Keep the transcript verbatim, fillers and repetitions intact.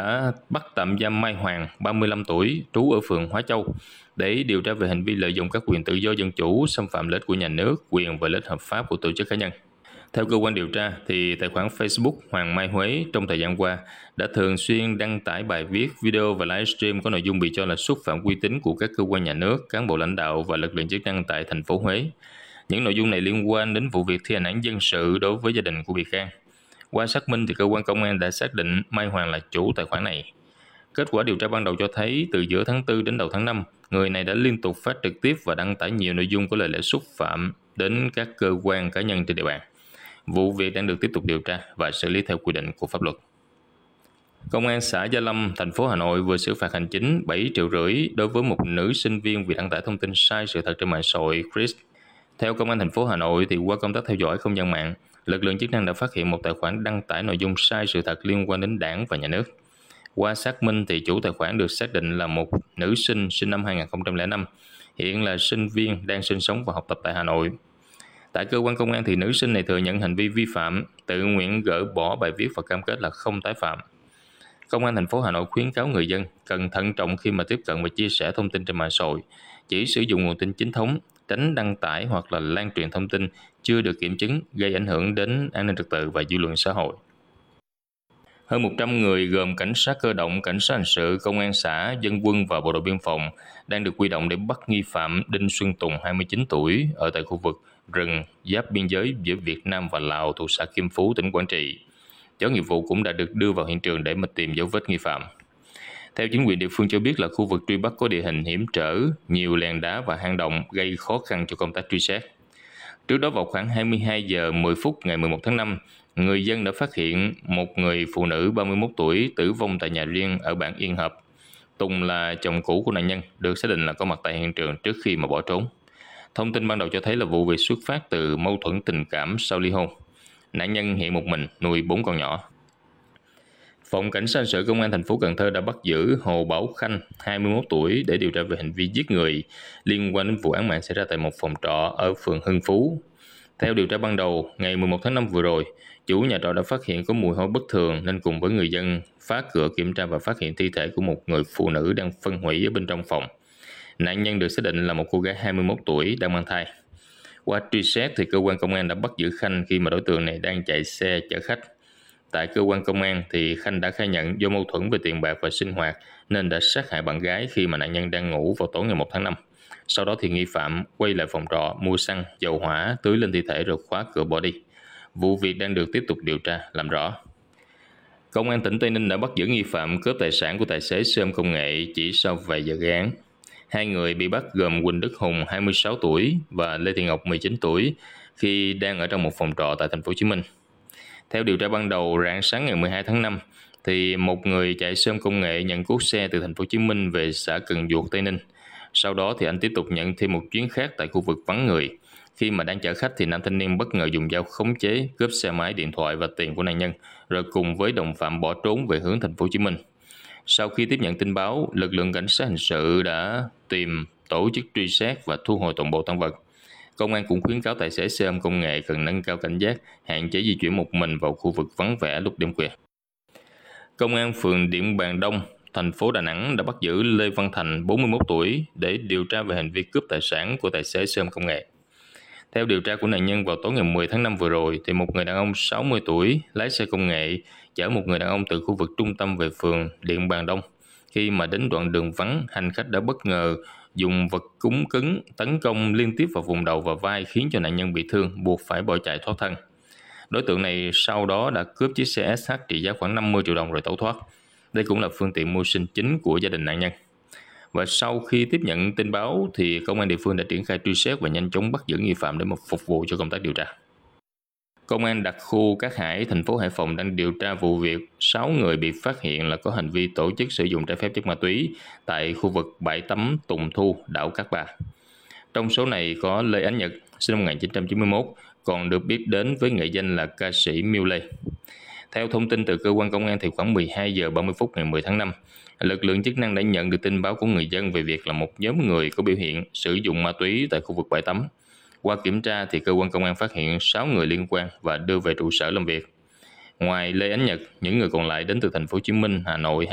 đã bắt tạm giam Mai Hoàng, ba mươi lăm tuổi, trú ở phường Hóa Châu, để điều tra về hành vi lợi dụng các quyền tự do dân chủ, xâm phạm lợi ích của nhà nước, quyền và lợi ích hợp pháp của tổ chức cá nhân. Theo cơ quan điều tra, thì tài khoản Facebook Hoàng Mai Huế trong thời gian qua đã thường xuyên đăng tải bài viết, video và livestream có nội dung bị cho là xúc phạm uy tín của các cơ quan nhà nước, cán bộ lãnh đạo và lực lượng chức năng tại thành phố Huế. Những nội dung này liên quan đến vụ việc thi hành án dân sự đối với gia đình của bị can. Qua xác minh thì cơ quan công an đã xác định Mai Hoàng là chủ tài khoản này. Kết quả điều tra ban đầu cho thấy từ giữa tháng tư đến đầu tháng năm, người này đã liên tục phát trực tiếp và đăng tải nhiều nội dung có lời lẽ xúc phạm đến các cơ quan cá nhân trên địa bàn. Vụ việc đang được tiếp tục điều tra và xử lý theo quy định của pháp luật. Công an xã Gia Lâm, thành phố Hà Nội vừa xử phạt hành chính bảy triệu rưỡi đối với một nữ sinh viên vì đăng tải thông tin sai sự thật trên mạng xã hội Chris. Theo Công an thành phố Hà Nội, thì qua công tác theo dõi không gian mạng, lực lượng chức năng đã phát hiện một tài khoản đăng tải nội dung sai sự thật liên quan đến Đảng và Nhà nước. Qua xác minh thì chủ tài khoản được xác định là một nữ sinh sinh năm hai nghìn không trăm lẻ năm, hiện là sinh viên đang sinh sống và học tập tại Hà Nội. Tại cơ quan công an thì nữ sinh này thừa nhận hành vi vi phạm, tự nguyện gỡ bỏ bài viết và cam kết là không tái phạm. Công an thành phố Hà Nội khuyến cáo người dân cần thận trọng khi mà tiếp cận và chia sẻ thông tin trên mạng xã hội, chỉ sử dụng nguồn tin chính thống, tránh đăng tải hoặc là lan truyền thông tin chưa được kiểm chứng gây ảnh hưởng đến an ninh trật tự và dư luận xã hội. Hơn một trăm người gồm cảnh sát cơ động, cảnh sát hình sự, công an xã, dân quân và bộ đội biên phòng đang được huy động để bắt nghi phạm Đinh Xuân Tùng, hai mươi chín tuổi, ở tại khu vực rừng giáp biên giới giữa Việt Nam và Lào thuộc xã Kim Phú, tỉnh Quảng Trị. Chó nghiệp vụ cũng đã được đưa vào hiện trường để mà tìm dấu vết nghi phạm. Theo chính quyền địa phương cho biết là khu vực truy bắt có địa hình hiểm trở, nhiều lèn đá và hang động gây khó khăn cho công tác truy xét. Trước đó vào khoảng hai mươi hai giờ mười phút ngày mười một tháng năm, người dân đã phát hiện một người phụ nữ ba mươi mốt tuổi tử vong tại nhà riêng ở bản Yên Hợp. Tùng là chồng cũ của nạn nhân, được xác định là có mặt tại hiện trường trước khi mà bỏ trốn. Thông tin ban đầu cho thấy là vụ việc xuất phát từ mâu thuẫn tình cảm sau ly hôn. Nạn nhân hiện một mình, nuôi bốn con nhỏ. Phòng Cảnh sát hình sự Công an thành phố Cần Thơ đã bắt giữ Hồ Bảo Khanh, hai mươi mốt tuổi, để điều tra về hành vi giết người liên quan đến vụ án mạng xảy ra tại một phòng trọ ở phường Hưng Phú. Theo điều tra ban đầu, ngày mười một tháng năm vừa rồi, chủ nhà trọ đã phát hiện có mùi hôi bất thường nên cùng với người dân phá cửa kiểm tra và phát hiện thi thể của một người phụ nữ đang phân hủy ở bên trong phòng. Nạn nhân được xác định là một cô gái hai mươi mốt tuổi đang mang thai. Qua truy xét thì cơ quan công an đã bắt giữ Khanh khi mà đối tượng này đang chạy xe chở khách. Tại cơ quan công an thì Khanh đã khai nhận do mâu thuẫn về tiền bạc và sinh hoạt nên đã sát hại bạn gái khi mà nạn nhân đang ngủ vào tối ngày một tháng năm. Sau đó thì nghi phạm quay lại phòng trọ mua xăng, dầu hỏa tưới lên thi thể rồi khóa cửa bỏ đi. Vụ việc đang được tiếp tục điều tra làm rõ. Công an tỉnh Tây Ninh đã bắt giữ nghi phạm cướp tài sản của tài xế xe ôm công nghệ chỉ sau vài giờ gây án. Hai người bị bắt gồm Quỳnh Đức Hùng, hai mươi sáu tuổi và Lê Thị Ngọc, mười chín tuổi, khi đang ở trong một phòng trọ tại thành phố Hồ Chí Minh. Theo điều tra ban đầu, rạng sáng ngày mười hai tháng năm, thì một người chạy xe ôm công nghệ nhận cuốc xe từ thành phố Hồ Chí Minh về xã Cần Duộc, Tây Ninh. Sau đó thì anh tiếp tục nhận thêm một chuyến khác tại khu vực vắng người. Khi mà đang chở khách thì nam thanh niên bất ngờ dùng dao khống chế, cướp xe máy, điện thoại và tiền của nạn nhân, rồi cùng với đồng phạm bỏ trốn về hướng thành phố Hồ Chí Minh. Sau khi tiếp nhận tin báo, lực lượng cảnh sát hình sự đã tìm, tổ chức truy xét và thu hồi toàn bộ tăng vật. Công an cũng khuyến cáo tài xế xe ôm công nghệ cần nâng cao cảnh giác, hạn chế di chuyển một mình vào khu vực vắng vẻ lúc đêm khuya. Công an phường Điện Bàn Đông, thành phố Đà Nẵng đã bắt giữ Lê Văn Thành, bốn mươi mốt tuổi, để điều tra về hành vi cướp tài sản của tài xế xe ôm công nghệ. Theo điều tra của nạn nhân, vào tối ngày mười tháng năm vừa rồi, thì một người đàn ông sáu mươi tuổi lái xe công nghệ chở một người đàn ông từ khu vực trung tâm về phường Điện Bàn Đông. Khi mà đến đoạn đường vắng, hành khách đã bất ngờ dùng vật cứng cứng tấn công liên tiếp vào vùng đầu và vai, khiến cho nạn nhân bị thương, buộc phải bỏ chạy thoát thân. Đối tượng này sau đó đã cướp chiếc xe ét hát trị giá khoảng năm mươi triệu đồng rồi tẩu thoát. Đây cũng là phương tiện mưu sinh chính của gia đình nạn nhân. Và sau khi tiếp nhận tin báo thì công an địa phương đã triển khai truy xét và nhanh chóng bắt giữ nghi phạm để mà phục vụ cho công tác điều tra. Công an đặc khu Cát Hải, thành phố Hải Phòng đang điều tra vụ việc sáu người bị phát hiện là có hành vi tổ chức sử dụng trái phép chất ma túy tại khu vực bãi tắm Tùng Thu, đảo Cát Bà. Trong số này có Lê Ánh Nhật, sinh năm một nghìn chín trăm chín mươi mốt, còn được biết đến với nghệ danh là ca sĩ Miu Lê. Theo thông tin từ cơ quan công an thì khoảng mười hai giờ ba mươi phút ngày mười tháng năm, lực lượng chức năng đã nhận được tin báo của người dân về việc là một nhóm người có biểu hiện sử dụng ma túy tại khu vực bãi tắm. Qua kiểm tra thì cơ quan công an phát hiện sáu người liên quan và đưa về trụ sở làm việc. Ngoài Lê Ánh Nhật, những người còn lại đến từ thành phố Hồ Chí Minh, Hà Nội,